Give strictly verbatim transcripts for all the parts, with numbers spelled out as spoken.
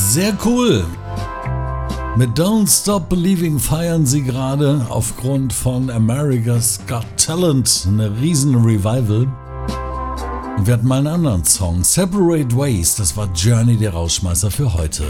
Sehr cool. Mit Don't Stop Believing feiern sie gerade aufgrund von America's Got Talent eine riesen Revival. Und wir hatten mal einen anderen Song, Separate Ways, das war Journey, der Rausschmeißer für heute.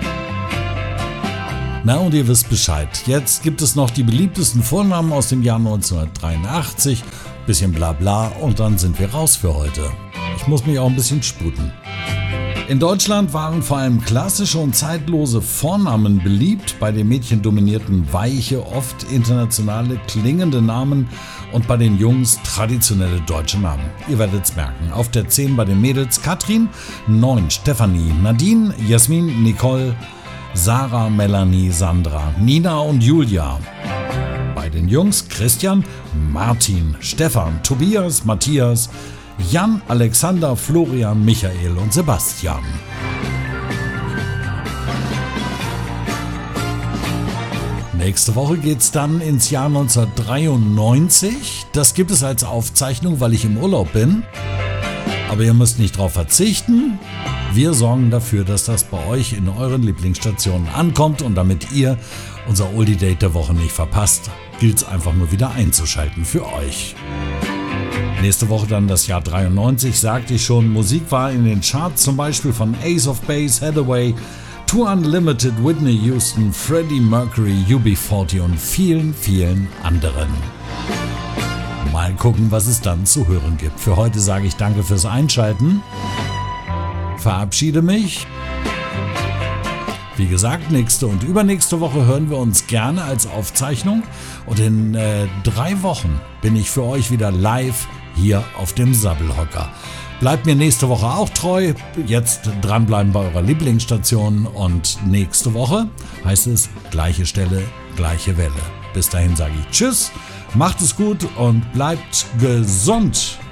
Na und ihr wisst Bescheid, jetzt gibt es noch die beliebtesten Vornamen aus dem Jahr neunzehnhundertdreiundachtzig, bisschen bla bla und dann sind wir raus für heute. Ich muss mich auch ein bisschen sputen. In Deutschland waren vor allem klassische und zeitlose Vornamen beliebt, bei den Mädchen dominierten weiche, oft internationale klingende Namen und bei den Jungs traditionelle deutsche Namen. Ihr werdet es merken. Auf der zehn bei den Mädels Katrin, neun Stefanie, Nadine, Jasmin, Nicole, Sarah, Melanie, Sandra, Nina und Julia. Bei den Jungs Christian, Martin, Stefan, Tobias, Matthias, Jan, Alexander, Florian, Michael und Sebastian. Nächste Woche geht's dann ins Jahr neunzehnhundertdreiundneunzig. Das gibt es als Aufzeichnung, weil ich im Urlaub bin. Aber ihr müsst nicht drauf verzichten. Wir sorgen dafür, dass das bei euch in euren Lieblingsstationen ankommt und damit ihr unser Oldie Date der Woche nicht verpasst, gilt es einfach nur wieder einzuschalten für euch. Nächste Woche dann das Jahr dreiundneunzig, sagte ich schon, Musik war in den Charts zum Beispiel von Ace of Base, Hathaway, Too Unlimited, Whitney Houston, Freddie Mercury, U B vierzig und vielen, vielen anderen. Mal gucken, was es dann zu hören gibt. Für heute sage ich danke fürs Einschalten, verabschiede mich. Wie gesagt, nächste und übernächste Woche hören wir uns gerne als Aufzeichnung und in äh, drei Wochen bin ich für euch wieder live hier auf dem Sabbelhocker. Bleibt mir nächste Woche auch treu, jetzt dranbleiben bei eurer Lieblingsstation und nächste Woche heißt es gleiche Stelle, gleiche Welle. Bis dahin sage ich Tschüss, macht es gut und bleibt gesund.